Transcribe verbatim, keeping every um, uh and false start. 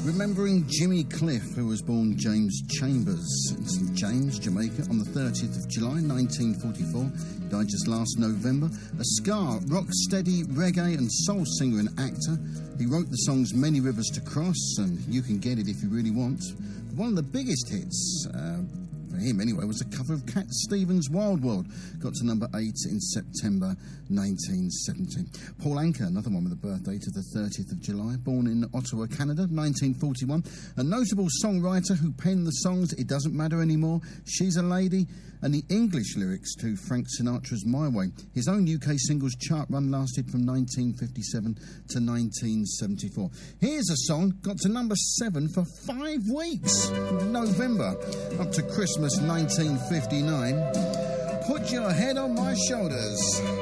Remembering Jimmy Cliff, who was born James Chambers in Saint James, Jamaica, on the thirtieth of July, nineteen forty-four. He died just last November. A ska, rock-steady, reggae and soul singer and actor. He wrote the songs Many Rivers to Cross and You Can Get It If You Really Want. One of the biggest hits, uh, for him anyway, was a cover of Cat Stevens' Wild World. Got to number eight in September nineteen seventy. Paul Anka, another one with a birth date of the thirtieth of July, born in Ottawa, Canada, nineteen forty-one. A notable songwriter who penned the songs It Doesn't Matter Anymore, She's a Lady, and the English lyrics to Frank Sinatra's My Way. His own U K singles chart run lasted from nineteen fifty-seven to nineteen seventy-four. Here's a song got to number seven for five weeks, November, up to Christmas nineteen fifty-nine. Put Your Head on My Shoulders.